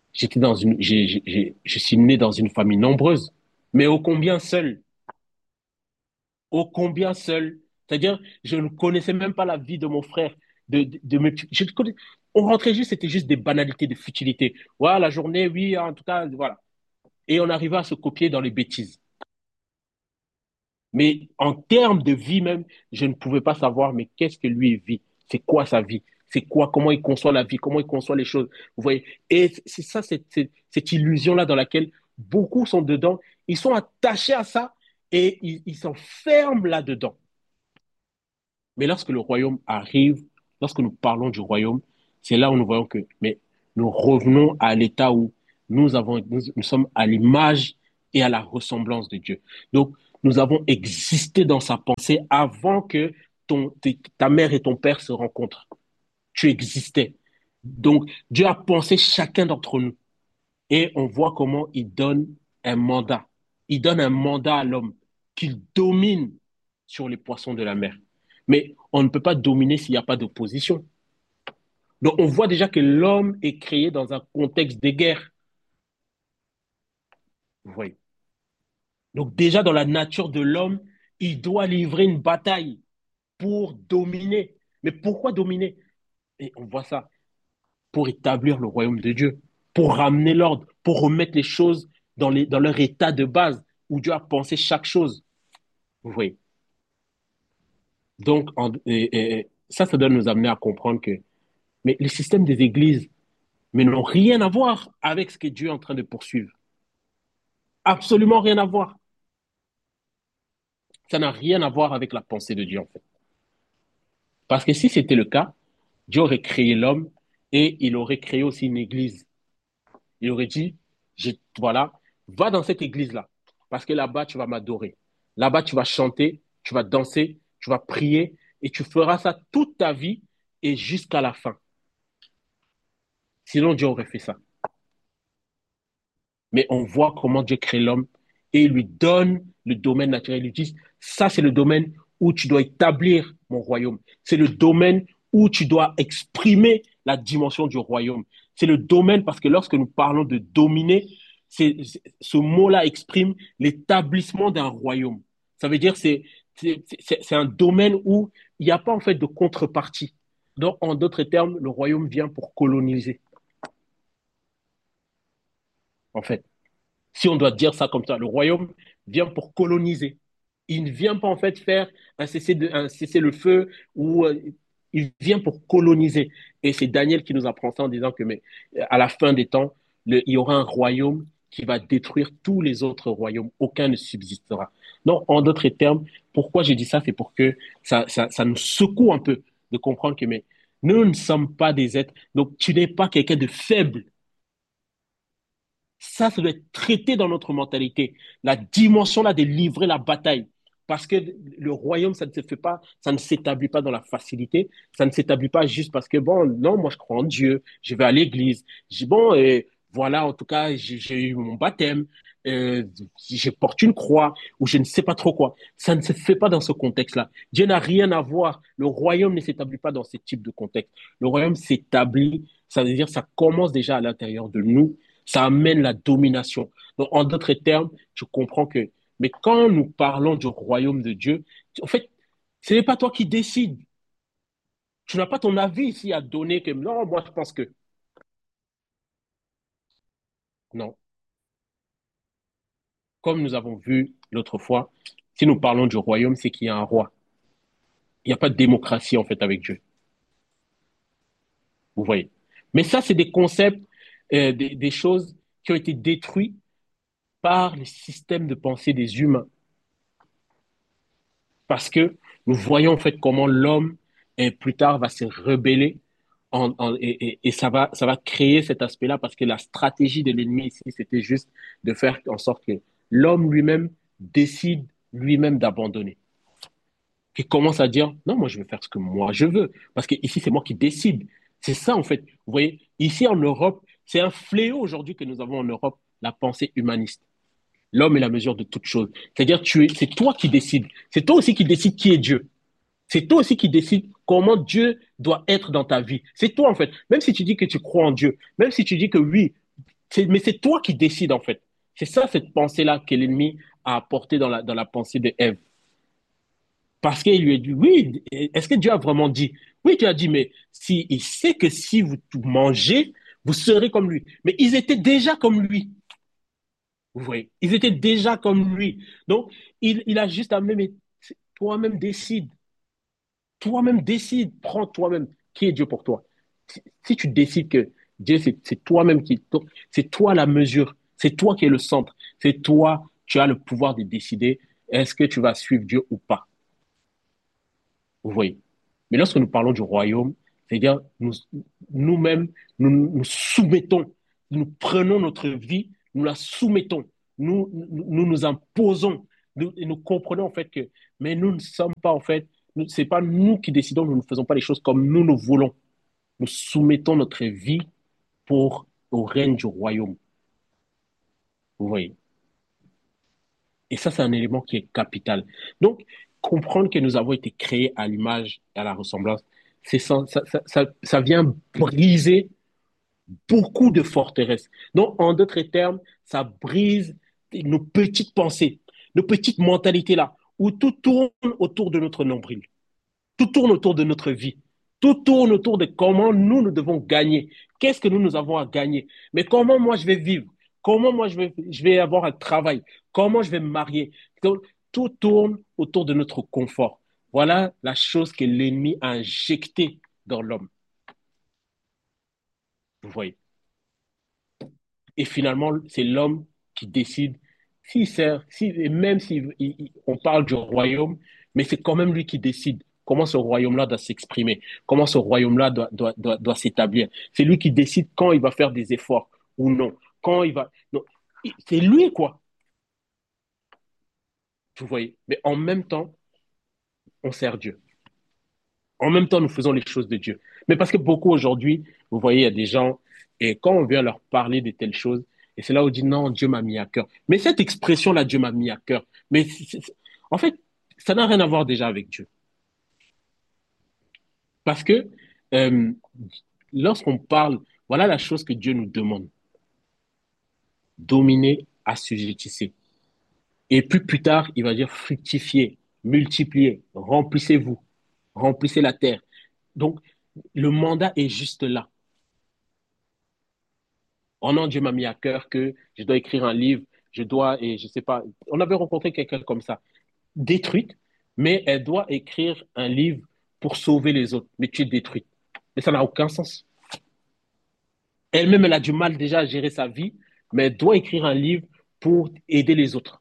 Je suis né dans une famille nombreuse, mais ô combien seul, ô combien seul. C'est-à-dire, je ne connaissais même pas la vie de mon frère. On rentrait juste, c'était juste des banalités, des futilités. Voilà, la journée, oui, en tout cas, voilà. Et on arrivait à se copier dans les bêtises. Mais en termes de vie même, je ne pouvais pas savoir, mais qu'est-ce que lui vit? C'est quoi sa vie? C'est quoi? Comment il conçoit la vie? Comment il conçoit les choses? Vous voyez? Et c'est ça, cette illusion-là dans laquelle beaucoup sont dedans. Ils sont attachés à ça et ils s'enferment là-dedans. Mais lorsque le royaume arrive, lorsque nous parlons du royaume, c'est là où nous voyons que, mais nous revenons à l'état où nous sommes à l'image et à la ressemblance de Dieu. Donc, nous avons existé dans sa pensée avant que ta mère et ton père se rencontrent. Tu existais. Donc, Dieu a pensé chacun d'entre nous. Et on voit comment il donne un mandat. Il donne un mandat à l'homme qu'il domine sur les poissons de la mer. Mais on ne peut pas dominer s'il n'y a pas d'opposition. Donc on voit déjà que l'homme est créé dans un contexte de guerre. Vous voyez. Donc déjà dans la nature de l'homme, il doit livrer une bataille pour dominer. Mais pourquoi dominer? Et on voit ça pour établir le royaume de Dieu, pour ramener l'ordre, pour remettre les choses dans leur état de base où Dieu a pensé chaque chose. Vous voyez. Donc, ça doit nous amener à comprendre que Mais les systèmes des églises mais n'ont rien à voir avec ce que Dieu est en train de poursuivre. Absolument rien à voir. Ça n'a rien à voir avec la pensée de Dieu, en fait. Parce que si c'était le cas, Dieu aurait créé l'homme et il aurait créé aussi une église. Il aurait dit, voilà, va dans cette église-là, parce que là-bas, tu vas m'adorer. Là-bas, tu vas chanter, tu vas danser, tu vas prier, et tu feras ça toute ta vie et jusqu'à la fin. Sinon, Dieu aurait fait ça. Mais on voit comment Dieu crée l'homme et il lui donne le domaine naturel. Il lui dit, ça c'est le domaine où tu dois établir mon royaume. C'est le domaine où tu dois exprimer la dimension du royaume. C'est le domaine parce que lorsque nous parlons de dominer, ce mot-là exprime l'établissement d'un royaume. Ça veut dire que c'est un domaine où il n'y a pas en fait de contrepartie. Donc, en d'autres termes, le royaume vient pour coloniser, en fait. Si on doit dire ça comme ça, le royaume vient pour coloniser. Il ne vient pas en fait faire un cessez-le-feu ou il vient pour coloniser. Et c'est Daniel qui nous apprend ça en disant que mais, à la fin des temps, il y aura un royaume qui va détruire tous les autres royaumes. Aucun ne subsistera. Donc, en d'autres termes, pourquoi je dis ça, c'est pour que ça nous secoue un peu de comprendre que mais, nous ne sommes pas des êtres. Donc, tu n'es pas quelqu'un de faible. Ça doit être traité dans notre mentalité. La dimension là de livrer la bataille. Parce que le royaume, ça ne se fait pas, ça ne s'établit pas dans la facilité, ça ne s'établit pas juste parce que, bon, non, moi je crois en Dieu, je vais à l'église, bon, voilà, en tout cas, j'ai eu mon baptême, je porte une croix, ou je ne sais pas trop quoi. Ça ne se fait pas dans ce contexte-là. Dieu n'a rien à voir. Le royaume ne s'établit pas dans ce type de contexte. Le royaume s'établit, ça veut dire ça commence déjà à l'intérieur de nous, ça amène la domination. Donc, en d'autres termes, tu comprends que, mais quand nous parlons du royaume de Dieu, en fait, ce n'est pas toi qui décides. Tu n'as pas ton avis ici à donner que non, moi je pense que non. Comme nous avons vu l'autre fois, si nous parlons du royaume, c'est qu'il y a un roi. Il n'y a pas de démocratie en fait avec Dieu. Vous voyez. Mais ça, c'est des concepts, des choses qui ont été détruits par les systèmes de pensée des humains. Parce que nous voyons en fait comment l'homme plus tard va se rebeller et ça va créer cet aspect-là parce que la stratégie de l'ennemi ici, c'était juste de faire en sorte que l'homme lui-même décide lui-même d'abandonner. Qu'il commence à dire, non, moi je vais faire ce que moi je veux parce que ici c'est moi qui décide. C'est ça en fait. Vous voyez, ici en Europe, c'est un fléau aujourd'hui que nous avons en Europe, la pensée humaniste. L'homme est la mesure de toute chose. C'est-à-dire, c'est toi qui décides. C'est toi aussi qui décides qui est Dieu. C'est toi aussi qui décides comment Dieu doit être dans ta vie. C'est toi, en fait. Même si tu dis que tu crois en Dieu, même si tu dis que oui, mais c'est toi qui décides, en fait. C'est ça, cette pensée-là que l'ennemi a apportée dans la pensée de Ève. Parce qu'il lui a dit, oui, est-ce que Dieu a vraiment dit? Oui, Dieu a dit, mais si, il sait que si vous mangez, vous serez comme lui. Mais ils étaient déjà comme lui. Vous voyez, ils étaient déjà comme lui. Donc, il a juste à même, toi-même décide. Toi-même décide, prends toi-même qui est Dieu pour toi. Si tu décides que Dieu, c'est toi-même c'est toi la mesure, c'est toi qui es le centre, c'est toi, tu as le pouvoir de décider est-ce que tu vas suivre Dieu ou pas. Vous voyez. Mais lorsque nous parlons du royaume, c'est-à-dire nous-mêmes, nous soumettons, nous prenons notre vie, nous la soumettons, nous imposons, nous comprenons en fait que, mais nous ne sommes pas en fait, c'est pas nous qui décidons, nous ne faisons pas les choses comme nous voulons. Nous soumettons notre vie au règne du royaume. Vous voyez. Et ça, c'est un élément qui est capital. Donc, comprendre que nous avons été créés à l'image et à la ressemblance, ça vient briser beaucoup de forteresses. Donc, en d'autres termes, ça brise nos petites pensées, nos petites mentalités là, où tout tourne autour de notre nombril. Tout tourne autour de notre vie. Tout tourne autour de comment nous devons gagner. Qu'est-ce que nous avons à gagner? Mais comment moi je vais vivre? Comment moi je vais avoir un travail? Comment je vais me marier? Donc, tout tourne autour de notre confort. Voilà la chose que l'ennemi a injectée dans l'homme. Vous voyez. Et finalement, c'est l'homme qui décide s'il sert, si, et même si on parle du royaume, mais c'est quand même lui qui décide comment ce royaume-là doit s'exprimer, comment ce royaume-là doit s'établir. C'est lui qui décide quand il va faire des efforts ou non, quand il va. Non, c'est lui, quoi. Vous voyez. Mais en même temps, on sert Dieu. En même temps, nous faisons les choses de Dieu. Mais parce que beaucoup aujourd'hui, vous voyez, il y a des gens, et quand on vient leur parler de telles choses, et c'est là où on dit non, Dieu m'a mis à cœur. Mais cette expression-là, Dieu m'a mis à cœur, mais en fait, ça n'a rien à voir déjà avec Dieu. Parce que euh, lorsqu'on parle, voilà la chose que Dieu nous demande, dominer, assujettissez. Et puis plus tard, il va dire fructifier, multiplier, remplissez-vous, remplissez la terre. Donc, le mandat est juste là. Oh non, Dieu m'a mis à cœur que je dois écrire un livre, je dois, et je sais pas, on avait rencontré quelqu'un comme ça, détruite, mais elle doit écrire un livre pour sauver les autres, mais tu es détruite. Mais ça n'a aucun sens. Elle-même, elle a du mal déjà à gérer sa vie, mais elle doit écrire un livre pour aider les autres.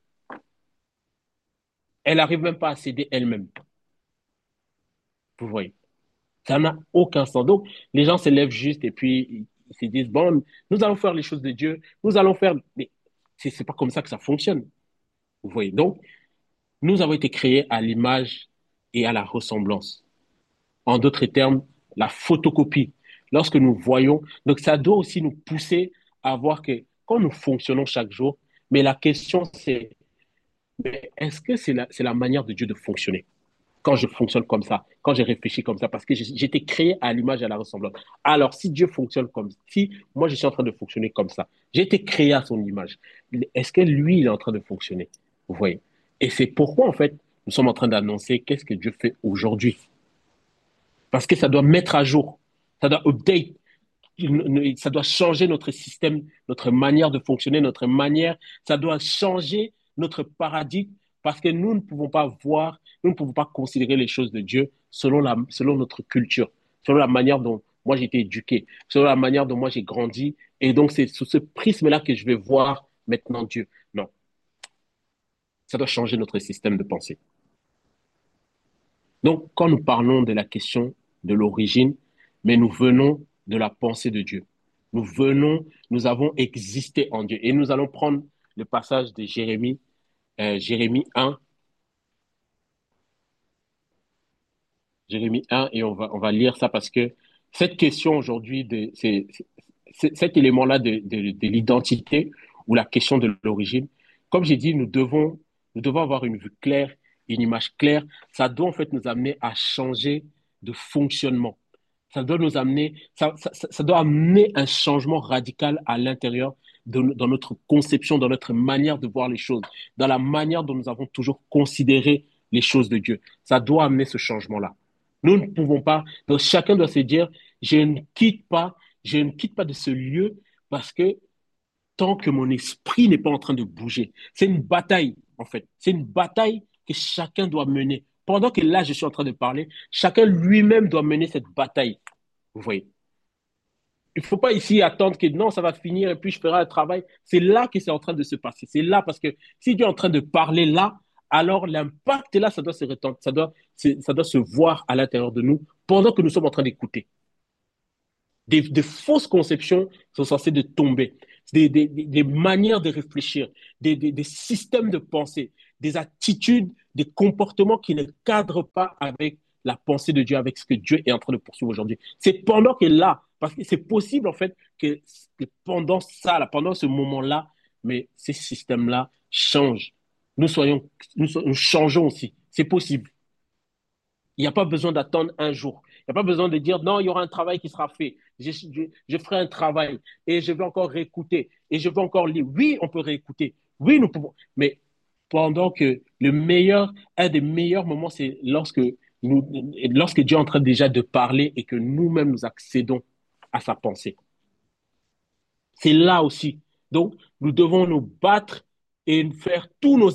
Elle n'arrive même pas à s'aider elle-même. Vous voyez. Ça n'a aucun sens. Donc, les gens se lèvent juste et puis ils se disent, bon, nous allons faire les choses de Dieu, nous allons faire. Mais c'est pas comme ça que ça fonctionne. Vous voyez. Donc, nous avons été créés à l'image et à la ressemblance. En d'autres termes, la photocopie. Lorsque nous voyons, donc ça doit aussi nous pousser à voir que quand nous fonctionnons chaque jour, mais la question c'est, mais est-ce que c'est la manière de Dieu de fonctionner? Quand je fonctionne comme ça, quand je réfléchis comme ça, parce que j'ai été créé à l'image et à la ressemblance. Alors, si Dieu fonctionne comme ça, si moi je suis en train de fonctionner comme ça, j'ai été créé à son image, est-ce que lui, il est en train de fonctionner? Vous voyez? Et c'est pourquoi, en fait, nous sommes en train d'annoncer qu'est-ce que Dieu fait aujourd'hui. Parce que ça doit mettre à jour, ça doit update, ça doit changer notre système, notre manière de fonctionner, notre manière, ça doit changer notre paradigme parce que nous ne pouvons pas voir, nous ne pouvons pas considérer les choses de Dieu selon notre culture, selon la manière dont moi j'ai été éduqué, selon la manière dont moi j'ai grandi. Et donc c'est sous ce prisme-là que je vais voir maintenant Dieu. Non, ça doit changer notre système de pensée. Donc quand nous parlons de la question de l'origine, mais nous venons de la pensée de Dieu. Nous venons, nous avons existé en Dieu. Et nous allons prendre le passage de Jérémie, Jérémie 1, Jérémie 1, et on va lire ça parce que cette question aujourd'hui, cet élément-là de l'identité ou la question de l'origine, comme j'ai dit, nous devons avoir une vue claire, une image claire. Ça doit en fait nous amener à changer de fonctionnement. Ça doit nous amener, ça doit amener un changement radical à l'intérieur dans notre conception, dans notre manière de voir les choses, dans la manière dont nous avons toujours considéré les choses de Dieu. Ça doit amener ce changement-là. Nous ne pouvons pas, donc chacun doit se dire, je ne quitte pas de ce lieu parce que tant que mon esprit n'est pas en train de bouger. C'est une bataille, en fait. C'est une bataille que chacun doit mener. Pendant que là, je suis en train de parler, chacun lui-même doit mener cette bataille. Vous voyez. Il ne faut pas ici attendre que non, ça va finir et puis je ferai un travail. C'est là que c'est en train de se passer. C'est là parce que si Dieu est en train de parler là, alors l'impact là, ça doit se retenter, ça doit se voir à l'intérieur de nous pendant que nous sommes en train d'écouter. Des fausses conceptions sont censées de tomber, des manières de réfléchir, des systèmes de pensée, des attitudes, des comportements qui ne cadrent pas avec la pensée de Dieu, avec ce que Dieu est en train de poursuivre aujourd'hui. C'est pendant que là, parce que c'est possible en fait que pendant ça, là, pendant ce moment-là, mais ces systèmes-là changent. Nous, soyons, nous changeons aussi. C'est possible. Il n'y a pas besoin d'attendre un jour. Il n'y a pas besoin de dire non, il y aura un travail qui sera fait. Je ferai un travail et je vais encore réécouter et je vais encore lire. Oui, on peut réécouter. Oui, nous pouvons. Mais pendant que un des meilleurs moments, c'est lorsque Dieu est en train déjà de parler et que nous-mêmes nous accédons à sa pensée. C'est là aussi. Donc, nous devons nous battre et faire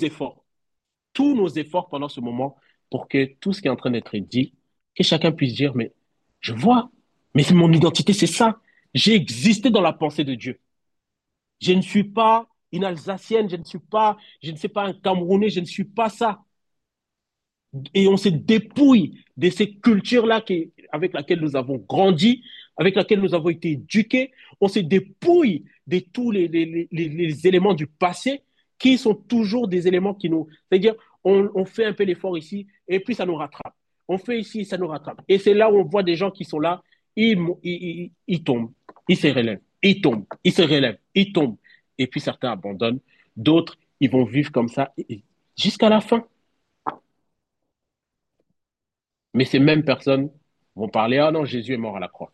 tous nos efforts pendant ce moment pour que tout ce qui est en train d'être dit, que chacun puisse dire, mais je vois, mais c'est mon identité, c'est ça. J'ai existé dans la pensée de Dieu. Je ne suis pas une Alsacienne, je ne sais pas un Camerounais, je ne suis pas ça. Et on se dépouille de ces cultures-là avec lesquelles nous avons grandi, avec lesquelles nous avons été éduqués. On se dépouille de tous les éléments du passé qui sont toujours des éléments qui nous... C'est-à-dire, on fait un peu l'effort ici et puis ça nous rattrape. On fait ici, ça nous rattrape. Et c'est là où on voit des gens qui sont là, ils tombent, ils se relèvent, ils tombent, ils se relèvent, ils tombent. Et puis certains abandonnent, d'autres, ils vont vivre comme ça jusqu'à la fin. Mais ces mêmes personnes vont parler, ah non, Jésus est mort à la croix.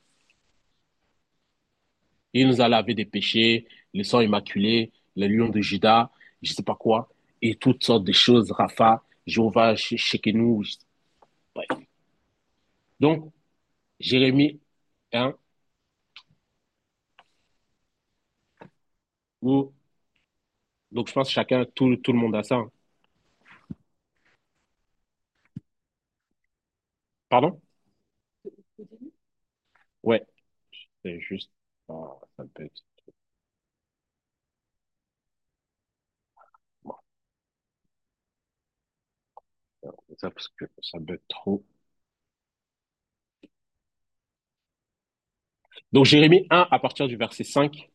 Il nous a lavé des péchés, le sang immaculé, le lion de Judas, je ne sais pas quoi, et toutes sortes de choses, Rapha, Jéhovah, Shekinah. Bref. Donc, Jérémie 1, où, donc je pense que chacun, tout le monde a ça, hein. Pardon? Ouais, c'est juste, oh, ça peut être, bon, ça, parce que ça peut être trop. Donc, Jérémie 1, à partir du verset 5,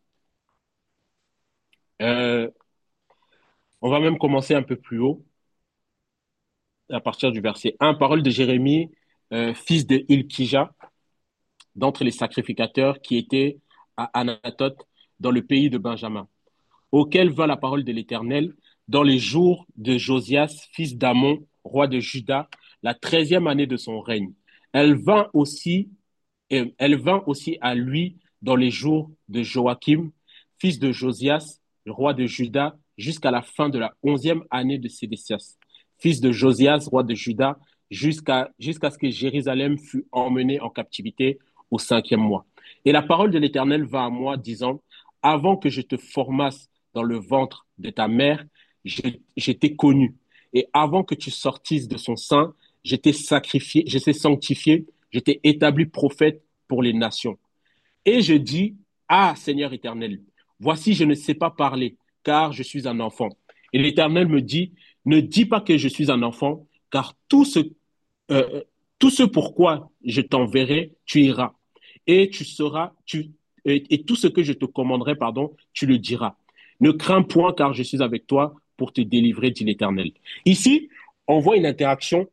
euh, on va même commencer un peu plus haut, à partir du verset 1, parole de Jérémie, fils de Ilkija, d'entre les sacrificateurs qui étaient à Anathoth, dans le pays de Benjamin, auquel vint la parole de l'Éternel dans les jours de Josias, fils d'Amon, roi de Juda, la 13e année de son règne. Elle vint aussi, elle vint aussi à lui dans les jours de Joachim, fils de Josias, roi de Juda, jusqu'à la fin de la 11e année de Sédécias, fils de Josias, roi de Juda, jusqu'à ce que Jérusalem fût emmenée en captivité au 5e mois. Et la parole de l'Éternel vint à moi, disant, avant que je te formasse dans le ventre de ta mère, je t'ai connu. Et avant que tu sortisses de son sein, je t'ai sacrifié, je t'ai sanctifié, je t'ai établi prophète pour les nations. Et je dis, ah Seigneur éternel, voici, je ne sais pas parler, car je suis un enfant. Et l'Éternel me dit, ne dis pas que je suis un enfant, car euh, tout ce pourquoi je t'enverrai, tu iras. Et tu seras, et tout ce que je te commanderai, pardon, tu le diras. Ne crains point, car je suis avec toi pour te délivrer, dit l'Éternel. Ici, on voit une interaction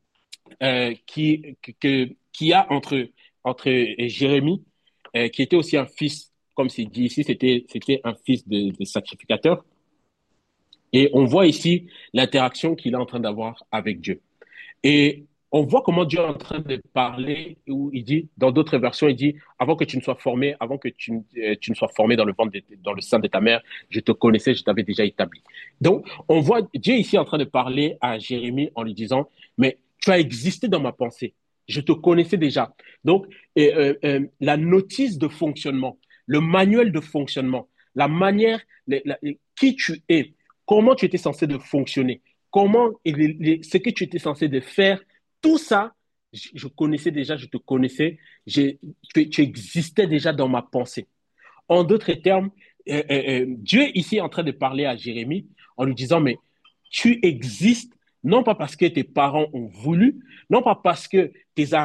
qui a entre Jérémie, qui était aussi un fils, comme c'est dit ici, c'était un fils de sacrificateur. Et on voit ici l'interaction qu'il est en train d'avoir avec Dieu. Et on voit comment Dieu est en train de parler, où il dit, dans d'autres versions, il dit, avant que tu ne sois formé, avant que tu ne sois formé dans le ventre, dans le sein de ta mère, je te connaissais, je t'avais déjà établi. Donc, on voit Dieu ici en train de parler à Jérémie en lui disant, mais tu as existé dans ma pensée. Je te connaissais déjà. Donc, la notice de fonctionnement, le manuel de fonctionnement, la manière, qui tu es, comment tu étais censé de fonctionner, comment ce que tu étais censé de faire, tout ça, je connaissais déjà, je te connaissais, tu existais déjà dans ma pensée. En d'autres termes, Dieu ici est en train de parler à Jérémie en lui disant, mais tu existes non pas parce que tes parents ont voulu, non pas parce que tes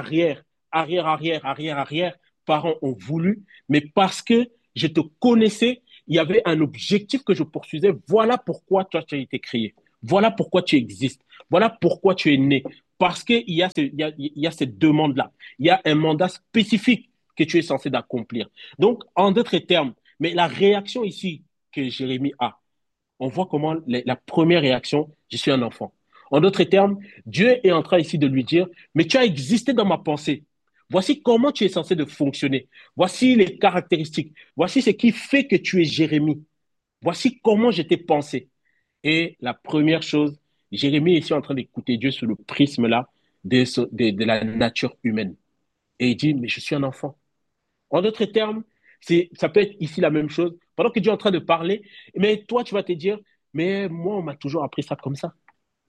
arrière parents ont voulu, mais parce que je te connaissais, il y avait un objectif que je poursuivais. Voilà pourquoi toi, tu as été créé. Voilà pourquoi tu existes. Voilà pourquoi tu es né. Parce qu'il y a, il y a cette demande-là. Il y a un mandat spécifique que tu es censé d'accomplir. Donc, en d'autres termes, mais la réaction ici que Jérémie a, on voit comment la première réaction, je suis un enfant. En d'autres termes, Dieu est en train ici de lui dire, mais tu as existé dans ma pensée. Voici comment tu es censé de fonctionner. Voici les caractéristiques. Voici ce qui fait que tu es Jérémie. Voici comment je t'ai pensé. Et la première chose, Jérémie est ici en train d'écouter Dieu sous le prisme là de la nature humaine. Et il dit, mais je suis un enfant. En d'autres termes, ça peut être ici la même chose. Pendant que Dieu est en train de parler, mais toi, tu vas te dire, mais moi, on m'a toujours appris ça comme ça.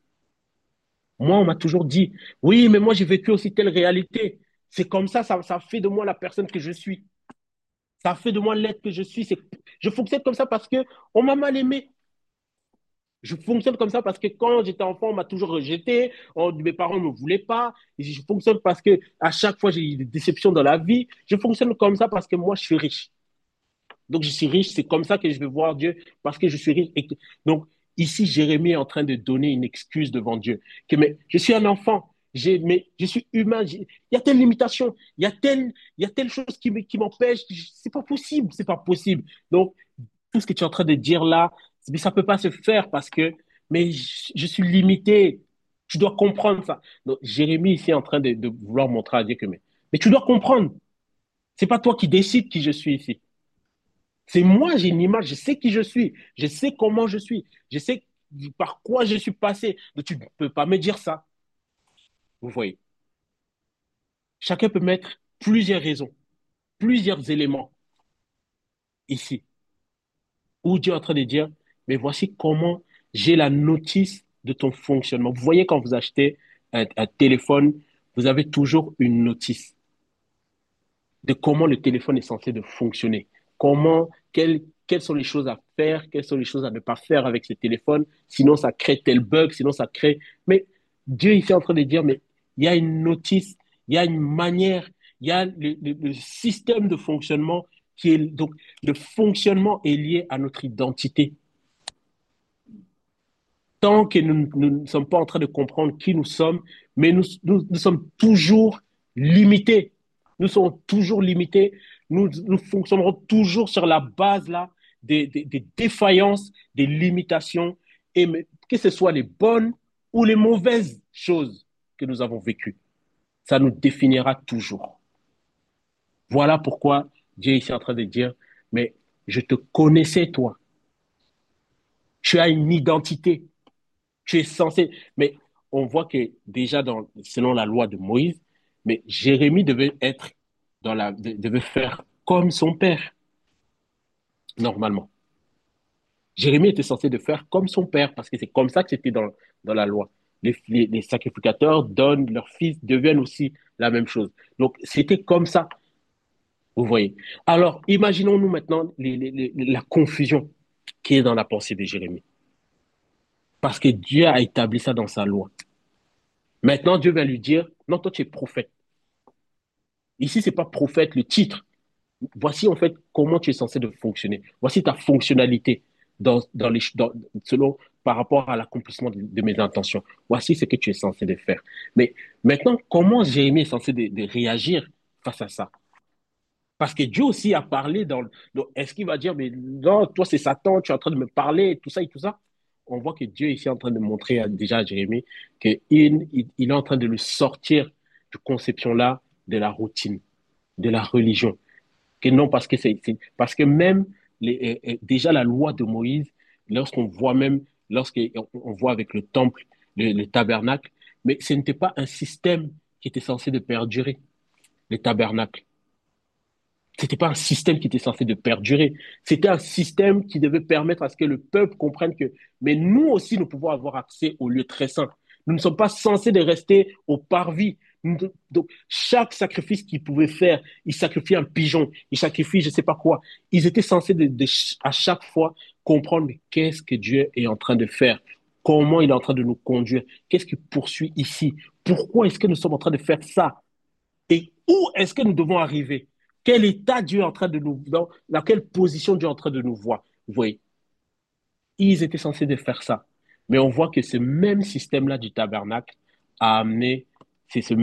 Moi, on m'a toujours dit, oui, mais moi, j'ai vécu aussi telle réalité. C'est comme ça fait de moi la personne que je suis. Ça fait de moi l'être que je suis. Je fonctionne comme ça parce que on m'a mal aimé. Je fonctionne comme ça parce que quand j'étais enfant, on m'a toujours rejeté, mes parents ne me voulaient pas. Et je fonctionne parce que à chaque fois, j'ai eu des déceptions dans la vie. Je fonctionne comme ça parce que moi, je suis riche. Donc, je suis riche, c'est comme ça que je vais voir Dieu, parce que je suis riche. Donc, ici, Jérémie est en train de donner une excuse devant Dieu. Que, mais je suis un enfant, mais je suis humain, il y a telle limitation, il y a telle chose qui m'empêche, c'est pas possible, c'est pas possible. Donc, tout ce que tu es en train de dire là, mais ça peut pas se faire parce que, mais je suis limité. Tu dois comprendre ça. Donc, Jérémie ici est en train de vouloir montrer à Dieu que, mais tu dois comprendre. C'est pas toi qui décides qui je suis ici. C'est moi, j'ai une image, je sais qui je suis, je sais comment je suis, je sais par quoi je suis passé. Donc, tu ne peux pas me dire ça. Vous voyez, chacun peut mettre plusieurs raisons, plusieurs éléments ici, où Dieu est en train de dire, mais voici comment j'ai la notice de ton fonctionnement. Vous voyez, quand vous achetez un téléphone, vous avez toujours une notice de comment le téléphone est censé de fonctionner. Quelles sont les choses à faire, quelles sont les choses à ne pas faire avec ce téléphone, sinon ça crée tel bug, sinon ça crée... Mais Dieu ici est en train de dire, mais il y a une notice, il y a une manière, il y a le système de fonctionnement qui est... Donc, le fonctionnement est lié à notre identité. Tant que nous ne sommes pas en train de comprendre qui nous sommes, mais nous sommes toujours limités. Nous sommes toujours limités. Nous fonctionnerons toujours sur la base là, des défaillances, des limitations, et que ce soit les bonnes ou les mauvaises choses que nous avons vécues. Ça nous définira toujours. Voilà pourquoi Dieu est ici en train de dire, mais je te connaissais toi. Tu as une identité. Tu es censé. Mais on voit que déjà, selon la loi de Moïse, mais Jérémie devait être devait faire comme son père, normalement. Jérémie était censé de faire comme son père, parce que c'est comme ça que c'était dans la loi. Les sacrificateurs donnent, leurs fils deviennent aussi la même chose. Donc, c'était comme ça, vous voyez. Alors, imaginons-nous maintenant la confusion qui est dans la pensée de Jérémie. Parce que Dieu a établi ça dans sa loi. Maintenant, Dieu va lui dire, non, toi, tu es prophète. Ici, c'est pas prophète le titre. Voici en fait comment tu es censé de fonctionner. Voici ta fonctionnalité selon, par rapport à l'accomplissement de mes intentions. Voici ce que tu es censé de faire. Mais maintenant, comment Jérémie est censé de réagir face à ça? Parce que Dieu aussi a parlé est-ce qu'il va dire, mais non, toi c'est Satan, tu es en train de me parler, tout ça et tout ça? On voit que Dieu ici est en train de montrer déjà à Jérémie qu'il est en train de le sortir de conception-là de la routine, de la religion. Que non, parce que même déjà la loi de Moïse, lorsqu'on voit même, lorsqu'on voit avec le temple, le tabernacle, mais ce n'était pas un système qui était censé de perdurer, le tabernacle. C'était pas un système qui était censé de perdurer. C'était un système qui devait permettre à ce que le peuple comprenne que, mais nous aussi, nous pouvons avoir accès au lieu très saint. Nous ne sommes pas censés de rester au parvis. Donc, chaque sacrifice qu'ils pouvaient faire, ils sacrifiaient un pigeon, ils sacrifient je ne sais pas quoi. Ils étaient censés à chaque fois comprendre mais qu'est-ce que Dieu est en train de faire, comment il est en train de nous conduire, qu'est-ce qu'il poursuit ici, pourquoi est-ce que nous sommes en train de faire ça et où est-ce que nous devons arriver. Quel état Dieu est en train de dans quelle position Dieu est en train de nous voir. Vous voyez, ils étaient censés de faire ça. Mais on voit que ce même système-là du tabernacle a amené, c'est ce